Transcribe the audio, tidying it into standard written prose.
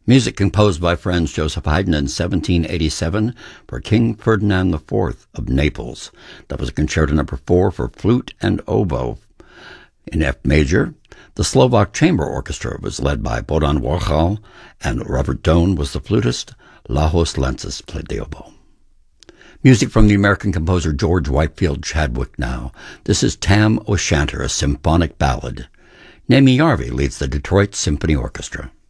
Music composed by Franz Joseph Haydn in 1787 for King Ferdinand IV of Naples. That was Concerto No. 4 for flute and oboe. In F major, the Slovak Chamber Orchestra was led by Bohdan Warchal, and Robert Doan was the flutist. Lajos Lentzis played the oboe. Music from the American composer George Whitefield Chadwick now. This is Tam O'Shanter, a symphonic ballad. Naomi Yarvi leads the Detroit Symphony Orchestra.